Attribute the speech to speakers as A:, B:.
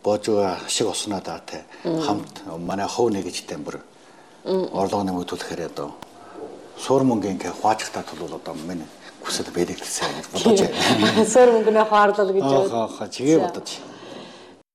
A: боожоо шиг осноо даа те хамт манай хов нэгжтэй бүр орлого нэмэгд төлөхээр одоо суур мөнгөний хуваачтаа төлвөл одоо миний хүсэл байдаг гэсэн бодож байна.
B: Суур мөнгөний хуваарлал гэж.
A: Чигээ бодож.